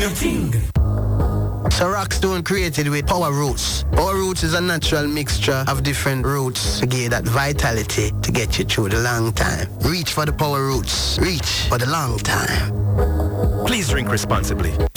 your thing. So Rockstone created with Power Roots. Power Roots is a natural mixture of different roots to give that vitality to get you through the long time. Reach for the Power Roots. Reach for the long time. Please drink responsibly.